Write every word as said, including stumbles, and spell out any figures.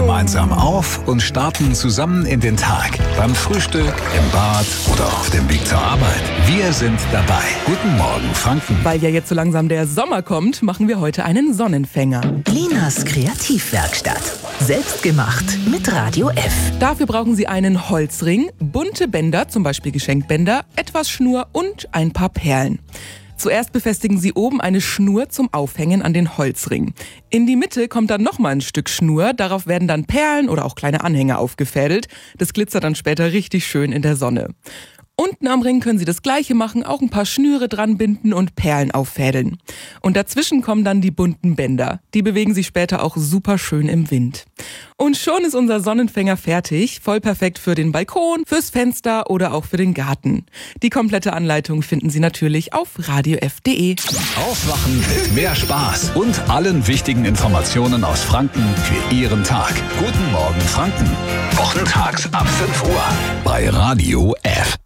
gemeinsam auf und starten zusammen in den Tag. Beim Frühstück, im Bad oder auf dem Weg zur Arbeit. Wir sind dabei. Guten Morgen, Franken. Weil ja jetzt so langsam der Sommer kommt, machen wir heute einen Sonnenfänger. Linas Kreativwerkstatt. Selbstgemacht mit Radio F. Dafür brauchen Sie einen Holzring, bunte Bänder, zum Beispiel Geschenkbänder, etwas Schnur und ein paar Perlen. Zuerst befestigen Sie oben eine Schnur zum Aufhängen an den Holzring. In die Mitte kommt dann nochmal ein Stück Schnur, darauf werden dann Perlen oder auch kleine Anhänger aufgefädelt. Das glitzert dann später richtig schön in der Sonne. Unten am Ring können Sie das Gleiche machen, auch ein paar Schnüre dran binden und Perlen auffädeln. Und dazwischen kommen dann die bunten Bänder. Die bewegen sich später auch super schön im Wind. Und schon ist unser Sonnenfänger fertig, voll perfekt für den Balkon, fürs Fenster oder auch für den Garten. Die komplette Anleitung finden Sie natürlich auf radio f punkt de. Aufwachen mit mehr Spaß und allen wichtigen Informationen aus Franken für Ihren Tag. Guten Morgen, Franken. Wochentags ab fünf Uhr bei Radio F.